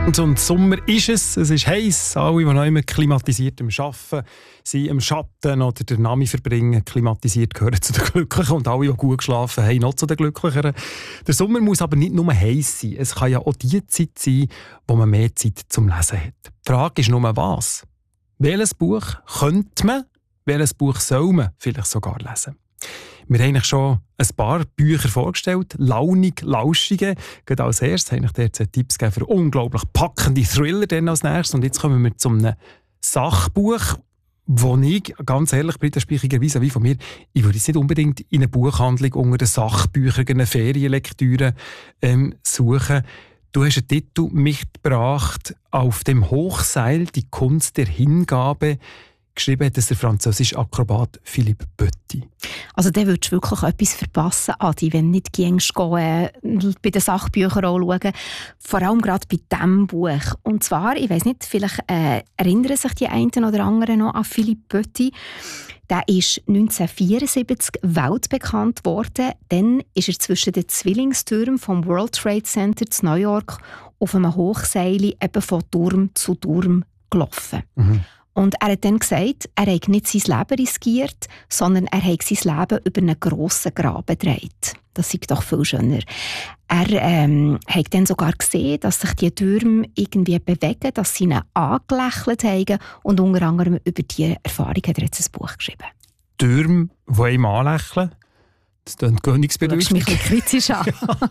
Und Sommer ist es ist heiß. Alle, die noch immer klimatisiert Arbeiten sind, im Schatten oder den Nami verbringen, klimatisiert gehören zu den Glücklichen. Und alle, die gut geschlafen haben, noch zu den Glücklicheren. Der Sommer muss aber nicht nur heiß sein. Es kann ja auch die Zeit sein, wo man mehr Zeit zum Lesen hat. Die Frage ist nur, was? Welches Buch könnte man, welches Buch soll man vielleicht sogar lesen? Wir haben eigentlich schon ein paar Bücher vorgestellt, launig, lauschige. Gerade als erstes habe ich dir jetzt Tipps gegeben für unglaublich packende Thriller dann als nächstes. Und jetzt kommen wir zu einem Sachbuch, wo ich, ganz ehrlich, Britta Speichiger wie von mir, ich würde jetzt nicht unbedingt in eine Buchhandlung unter den Sachbüchern eine Ferienlektüre suchen. Du hast einen Titel mitgebracht, «Auf dem Hochseil, die Kunst der Hingabe». Geschrieben hat es der französische Akrobat Philippe Petit. Also da würdest du wirklich etwas verpassen, Adi, wenn du nicht gehst, bei den Sachbüchern auch schauen. Vor allem gerade bei diesem Buch. Und zwar, ich weiss nicht, vielleicht erinnern sich die einen oder anderen noch an Philippe Petit. Der ist 1974 weltbekannt worden. Dann ist er zwischen den Zwillingstürmen vom World Trade Center in New York auf einem Hochseil eben von Turm zu Turm gelaufen. Mhm. Und er hat dann gesagt, er habe nicht sein Leben riskiert, sondern er hat sein Leben über einen grossen Graben gedreht. Das ist doch viel schöner. Er hat dann sogar gesehen, dass sich die Türme irgendwie bewegen, dass sie ihn angelächelt haben. Und unter anderem über diese Erfahrung hat er jetzt ein Buch geschrieben. Türme, die ihm anlächeln? Das klingt königsbedürftig. Du schaust mich ein kritisch an.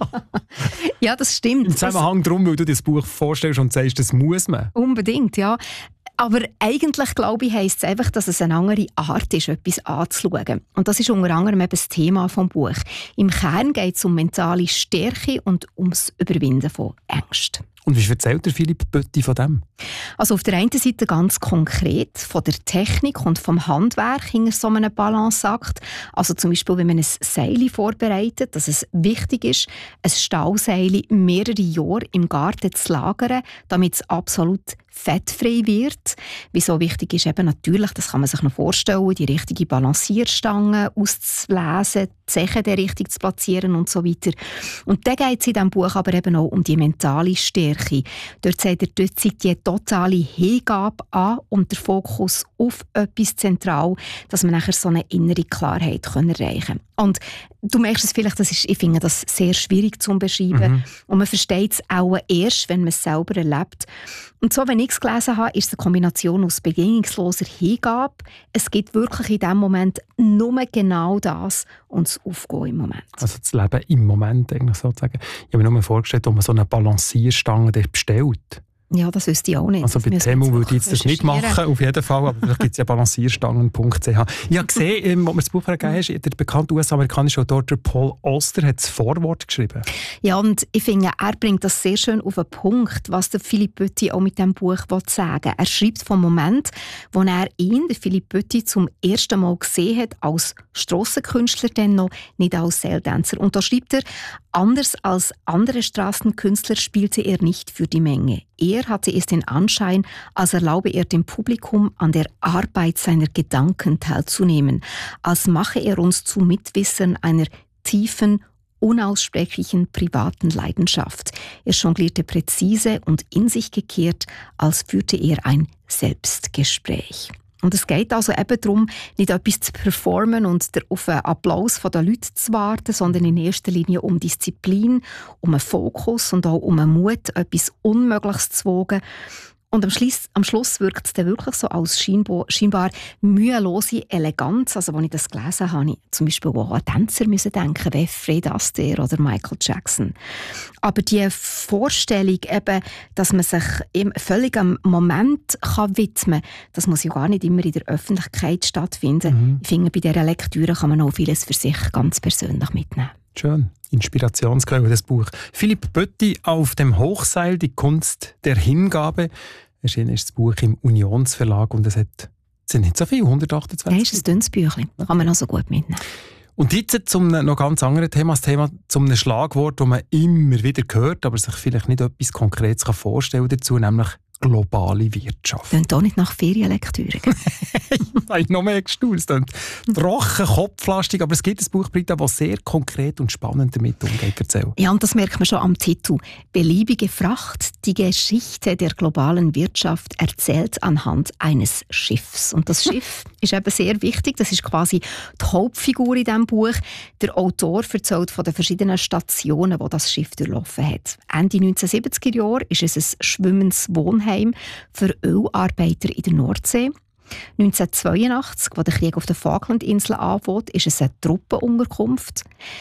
Ja, das stimmt. Im Zusammenhang darum, weil du dir das Buch vorstellst und sagst, das muss man. Unbedingt, ja. Aber eigentlich, glaube ich, heisst es einfach, dass es eine andere Art ist, etwas anzuschauen. Und das ist unter anderem eben das Thema des Buches. Im Kern geht es um mentale Stärke und ums Überwinden von Ängsten. Und wie erzählt der Philippe Petit von dem? Also auf der einen Seite ganz konkret von der Technik und vom Handwerk hinter so einem Balanceakt. Also zum Beispiel, wenn man ein Seil vorbereitet, dass es wichtig ist, ein Stahlseil mehrere Jahre im Garten zu lagern, damit es absolut fettfrei wird. Wieso wichtig ist eben natürlich, das kann man sich noch vorstellen, die richtige Balancierstange auszulesen, die Zechen der richtig zu platzieren und so weiter. Und dann geht es in diesem Buch aber eben auch um die mentale Stärke. Dort sagt er, dort sei die totale Hingabe an und der Fokus auf etwas zentral, dass man nachher so eine innere Klarheit erreichen kann. Und du merkst es vielleicht, ich finde das sehr schwierig zu beschreiben. Mhm. Und man versteht es auch erst, wenn man es selber erlebt. Und so, wenn ich es gelesen habe, ist es eine Kombination aus bedingungsloser Hingabe. Es gibt wirklich in diesem Moment nur genau das und das Aufgehen im Moment. Also das Leben im Moment eigentlich sozusagen. Ich habe mir nur vorgestellt, ob man so eine Balancierstange bestellt. Ja, das wüsste ich auch nicht. Also bei Temu würde ich jetzt das nicht machen, auf jeden Fall, aber vielleicht gibt es ja balancierstangen.ch. Ich habe gesehen, als mir das Buch gegeben hast, der bekannte US-amerikanische Autor Paul Auster hat das Vorwort geschrieben. Ja, und ich finde, er bringt das sehr schön auf den Punkt, was der Philippe Petit auch mit diesem Buch sagen will. Er schreibt vom Moment, wo er ihn, der Philippe Petit, zum ersten Mal gesehen hat, als Strassenkünstler, dann noch nicht als Seiltänzer. Und da schreibt er, anders als andere Straßenkünstler spielte er nicht für die Menge. Er hatte es den Anschein, als erlaube er dem Publikum an der Arbeit seiner Gedanken teilzunehmen, als mache er uns zu Mitwissern einer tiefen, unaussprechlichen privaten Leidenschaft. Er jonglierte präzise und in sich gekehrt, als führte er ein Selbstgespräch. Und es geht also eben darum, nicht etwas zu performen und auf einen Applaus der Leute zu warten, sondern in erster Linie um Disziplin, um einen Fokus und auch um einen Mut, etwas Unmögliches zu wagen. Und am Schluss wirkt es dann wirklich so als scheinbar mühelose Eleganz. Also, als ich das gelesen habe, ich zum Beispiel auch an Tänzer denken, wie Fred Astaire oder Michael Jackson. Aber die Vorstellung, eben, dass man sich völlig am Moment widmen kann, das muss ja gar nicht immer in der Öffentlichkeit stattfinden. Mhm. Ich finde, bei dieser Lektüre kann man auch vieles für sich ganz persönlich mitnehmen. Schön. Inspirationsquelle, das Buch. Philippe Petit, «Auf dem Hochseil, die Kunst der Hingabe». Erschienen ist das Buch im Unionsverlag und es sind nicht so viele, 128. Nein, ist ein dünnes Büchlein. Kann man also gut mitnehmen. Und jetzt zum noch ganz anderen Thema, das Thema zum Schlagwort, das man immer wieder hört, aber sich vielleicht nicht etwas Konkretes vorstellen dazu, nämlich globale Wirtschaft. Klingt auch nicht nach Ferienlektüre. Nein, noch mehr gestaunt. Es klingt trocken, kopflastig, aber es gibt ein Buch, Britta, das sehr konkret und spannend damit umgeht. Erzähl. Ja, und das merkt man schon am Titel. Beliebige Fracht, die Geschichte der globalen Wirtschaft erzählt anhand eines Schiffs. Und das Schiff ist eben sehr wichtig. Das ist quasi die Hauptfigur in diesem Buch. Der Autor erzählt von den verschiedenen Stationen, die das Schiff durchlaufen hat. Ende 1970er Jahre ist es ein schwimmendes Wohnheim für Ölarbeiter in der Nordsee. 1982, als der Krieg auf den Falklandinseln anfängt, ist es eine Truppenunterkunft.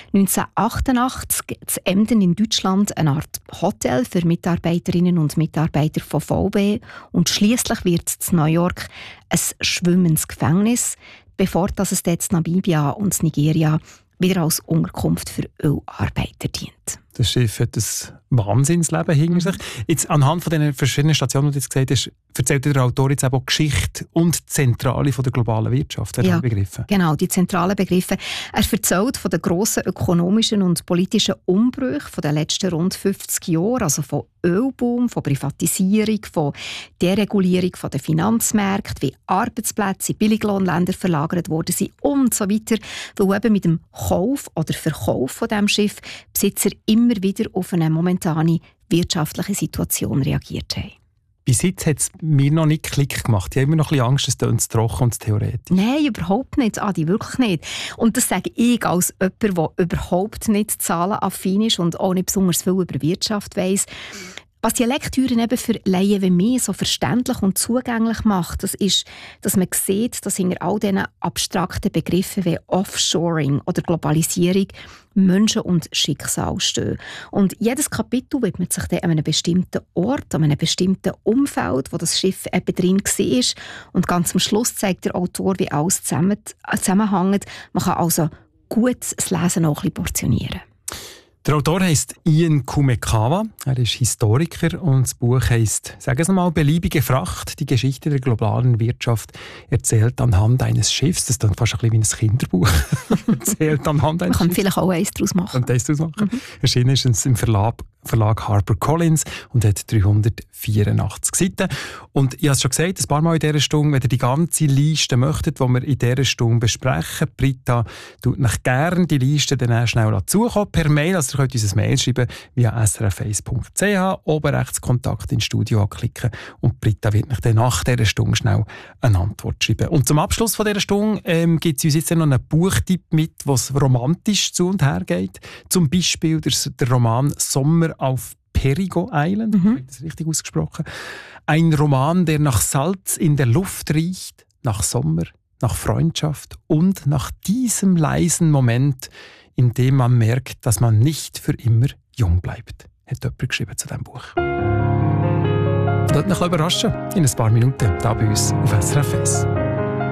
1988 zu Emden in Deutschland eine Art Hotel für Mitarbeiterinnen und Mitarbeiter von VW. Und schliesslich wird es in New York ein schwimmendes Gefängnis, bevor es dort in Namibia und Nigeria wieder als Unterkunft für Ölarbeiter dient. Das Schiff hat ein Wahnsinnsleben hinter sich. Jetzt, anhand von den verschiedenen Stationen, die du jetzt gesagt hast, erzählt der Autor jetzt auch Geschichte und die Zentrale von der globalen Wirtschaft. Ja, Begriffe. Genau, die zentralen Begriffe. Er erzählt von den grossen ökonomischen und politischen Umbrüchen der letzten rund 50 Jahre, also von Ölboom, von Privatisierung, von Deregulierung der Finanzmärkte, wie Arbeitsplätze in Billiglohnländer verlagert worden sind und so weiter, weil eben mit dem Kauf oder Verkauf von diesem Schiff Besitzer immer wieder auf eine momentane wirtschaftliche Situation reagiert haben. Bis jetzt hat es mir noch nicht Klick gemacht. Ich habe immer noch ein bisschen Angst, es klingt zu trocken und zu theoretisch. Nein, überhaupt nicht, Adi, wirklich nicht. Und das sage ich als jemand, der überhaupt nicht zahlenaffin ist und auch nicht besonders viel über Wirtschaft weiss. Was die Lektüre eben für Laien wie mich so verständlich und zugänglich macht, das ist, dass man sieht, dass hinter all diesen abstrakten Begriffen wie Offshoring oder Globalisierung Menschen und Schicksal stehen. Und jedes Kapitel widmet sich dann an einem bestimmten Ort, an einem bestimmten Umfeld, wo das Schiff eben drin war. Und ganz am Schluss zeigt der Autor, wie alles zusammenhängt. Man kann also gut das Lesen auch ein bisschen portionieren. Der Autor heisst Ian Kumekawa, er ist Historiker und das Buch heisst, sagen Sie mal, «Beliebige Fracht, die Geschichte der globalen Wirtschaft erzählt anhand eines Schiffs». Das ist dann fast ein bisschen wie ein Kinderbuch. Erzählt anhand eines Man kann Schiffs. vielleicht auch eins daraus machen. Erschienen ist es im Verlag HarperCollins und hat 384 Seiten. Und ich habe es schon gesagt, ein paar Mal in dieser Stunde, wenn ihr die ganze Liste möchtet, die wir in dieser Stunde besprechen, Britta tut euch gerne die Liste dann schnell dazukommen per Mail. Also ihr könnt uns ein Mail schreiben via srf1.ch, oben rechts Kontakt ins Studio anklicken und Britta wird euch dann nach dieser Stunde schnell eine Antwort schreiben. Und zum Abschluss von dieser Stunde gibt es uns jetzt noch einen Buchtipp mit, was romantisch zu und her geht. Zum Beispiel der Roman «Sommer auf Perigo Island», habe ich das richtig ausgesprochen? Ein Roman, der nach Salz in der Luft riecht, nach Sommer, nach Freundschaft und nach diesem leisen Moment, in dem man merkt, dass man nicht für immer jung bleibt. Hat jemand geschrieben zu diesem Buch. Lasst mich überraschen in ein paar Minuten hier bei uns auf SRF 1.